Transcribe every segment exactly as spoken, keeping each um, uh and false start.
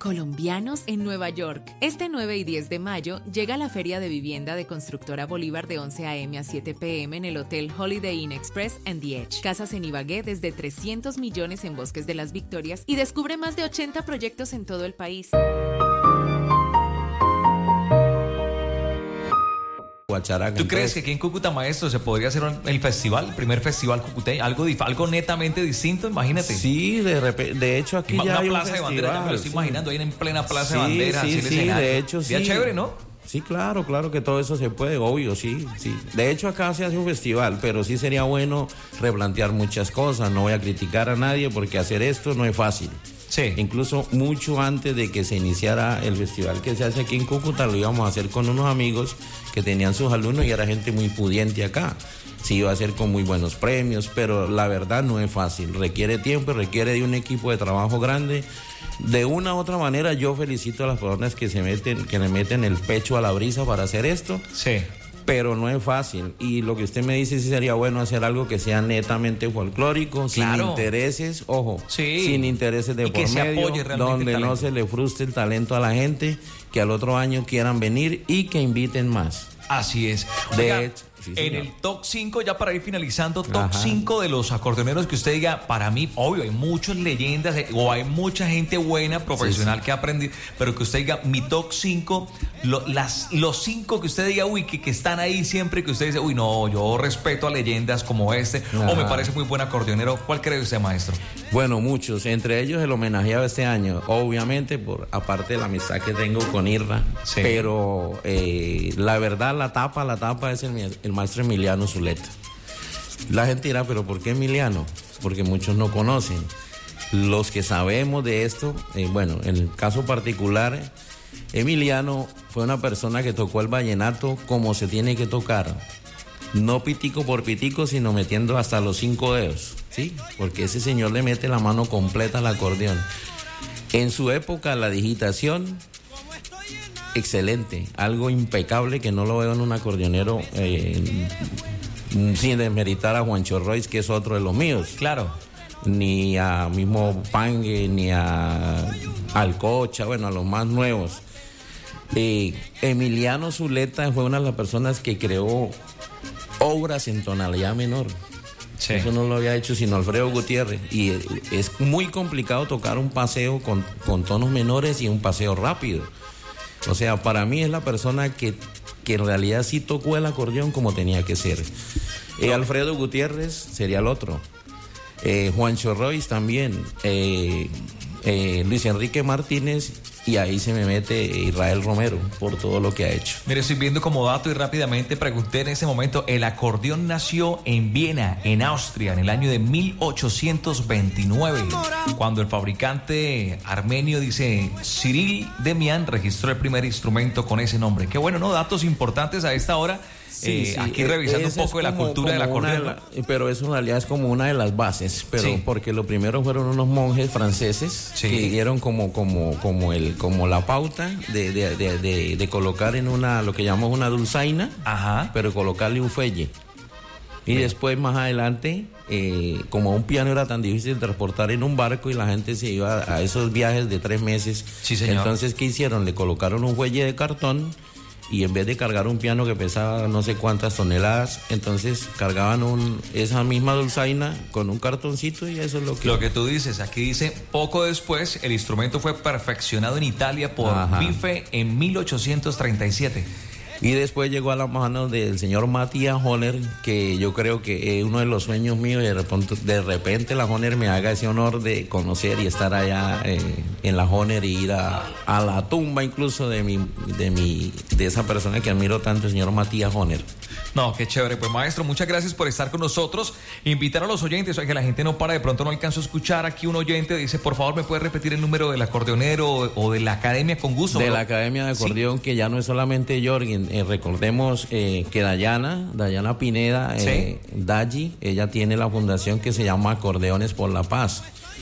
Colombianos en Nueva York. Este nueve y diez de mayo llega la Feria de Vivienda de Constructora Bolívar de once a eme a siete pe eme en el Hotel Holiday Inn Express and The Edge. Casas en Ibagué desde trescientos millones en Bosques de las Victorias y descubre más de ochenta proyectos en todo el país. ¿Tú crees que aquí en Cúcuta, maestro, se podría hacer un, el festival, el primer festival cucuteño, algo, algo netamente distinto? Imagínate. Sí, de repente, de hecho aquí una ya hay plaza un de festival, bandera, ya me lo estoy sí. imaginando ahí en plena plaza sí, de bandera, sí, así el sí, escenario. de hecho sí. Día chévere, ¿no? Sí, claro, claro que todo eso se puede, obvio, sí, sí. De hecho acá se hace un festival, pero sí sería bueno replantear muchas cosas. No voy a criticar a nadie porque hacer esto no es fácil. Sí. Incluso mucho antes de que se iniciara el festival que se hace aquí en Cúcuta, lo íbamos a hacer con unos amigos que tenían sus alumnos y era gente muy pudiente acá. Se iba a hacer con muy buenos premios, pero la verdad no es fácil. Requiere tiempo, requiere de un equipo de trabajo grande. De una u otra manera, yo felicito a las personas que se meten, que le meten el pecho a la brisa para hacer esto. Sí. Pero no es fácil. Y lo que usted me dice, sí sería bueno hacer algo que sea netamente folclórico, claro. sin intereses, ojo, sí. sin intereses de y por que medio, se apoye realmente donde no se le frustre el talento a la gente, que al otro año quieran venir y que inviten más. Así es. De Oiga, hecho, sí, en señor. el top cinco, ya para ir finalizando, top Ajá. cinco de los acordeoneros que usted diga, para mí, obvio, hay muchas leyendas eh, o hay mucha gente buena, profesional sí, sí. que aprendí, pero que usted diga, mi top cinco, lo, las, los cinco que usted diga, uy, que, que están ahí siempre, que usted dice, uy, no, yo respeto a leyendas como este, Ajá. o me parece muy buen acordeonero. ¿Cuál cree usted, maestro? Bueno, muchos, entre ellos el homenajeado este año, obviamente, por aparte de la amistad que tengo con Irra, Sí. pero eh, la verdad, la tapa, la tapa es el, el maestro Emiliano Zuleta. La gente dirá, pero ¿por qué Emiliano? Porque muchos no conocen. Los que sabemos de esto, eh, bueno, en el caso particular, Emiliano fue una persona que tocó el vallenato como se tiene que tocar. No pitico por pitico, sino metiendo hasta los cinco dedos, ¿sí? Porque ese señor le mete la mano completa al acordeón. En su época, la digitación, excelente, algo impecable que no lo veo en un acordeonero, eh, sin desmeritar a Juancho Royce, que es otro de los míos. Claro. Ni a mismo Pangue, ni a Alcocha, bueno, a los más nuevos. Eh, Emiliano Zuleta fue una de las personas que creó obras en tonalidad menor. Sí. Eso no lo había hecho sino Alfredo Gutiérrez. Y es muy complicado tocar un paseo con, con tonos menores y un paseo rápido. O sea, para mí es la persona que, que en realidad sí tocó el acordeón como tenía que ser. Eh, Alfredo Gutiérrez sería el otro. Eh, Juancho Royce también. Eh, eh, Luis Enrique Martínez. Y ahí se me mete Israel Romero por todo lo que ha hecho. Mire, estoy viendo como dato y rápidamente pregunté en ese momento, el acordeón nació en Viena, en Austria, en el año de mil ochocientos veintinueve, cuando el fabricante armenio, dice, Cyril Demian, registró el primer instrumento con ese nombre. Qué bueno, ¿no? Datos importantes a esta hora. Sí, eh, sí, aquí eh, revisando un ese poco es de la como- cultura del como una de acordeón. la- pero eso en realidad es como una de las bases, pero Sí. porque lo primero fueron unos monjes franceses Sí. que dieron como, como, como, el, como la pauta de, de, de, de, de colocar en una, lo que llamamos una dulzaina, Ajá. pero colocarle un fuelle. Y después, más adelante, eh, como un piano era tan difícil de transportar en un barco y la gente se iba a esos viajes de tres meses, Sí, señor. entonces, ¿qué hicieron? Le colocaron un fuelle de cartón y en vez de cargar un piano que pesaba no sé cuántas toneladas, entonces cargaban un, esa misma dulzaina con un cartoncito y eso es lo que... Lo que tú dices, aquí dice, poco después el instrumento fue perfeccionado en Italia por Ajá. Bife en mil ochocientos treinta y siete. Y después llegó a las manos del señor Matías Honer, que yo creo que es uno de los sueños míos y de repente, de repente la Honer me haga ese honor de conocer y estar allá eh, en la Honer y ir a, a la tumba incluso de mi, de mi, de esa persona que admiro tanto, el señor Matías Honer. No, qué chévere. Pues maestro, muchas gracias por estar con nosotros. Invitar a los oyentes, o sea, que la gente no para, de pronto no alcanzo a escuchar. Aquí un oyente dice, por favor, ¿me puede repetir el número del acordeonero o, o de la academia con gusto? De ¿no? la Academia de Acordeón, ¿sí? Que ya no es solamente Jorgen, eh, recordemos eh, que Dayana, Dayana Pineda, eh, ¿Sí? Dayi, ella tiene la fundación que se llama Acordeones por la Paz.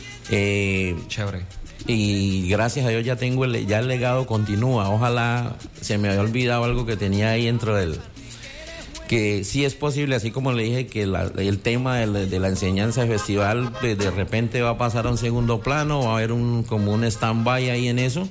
Eh, Chévere. Y gracias a Dios ya tengo el, ya el legado continúa. Ojalá se me había olvidado algo que tenía ahí dentro del... Que sí es posible, así como le dije, que la, el tema de la, de la enseñanza de festival de, de repente va a pasar a un segundo plano, va a haber un como un stand-by ahí en eso.